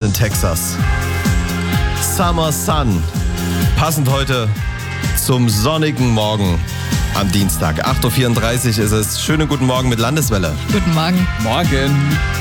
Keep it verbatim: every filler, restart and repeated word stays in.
in Texas. Summer Sun. Passend heute zum sonnigen Morgen am Dienstag. acht Uhr vierunddreißig ist es. Schönen guten Morgen mit Landeswelle. Guten Morgen. Morgen.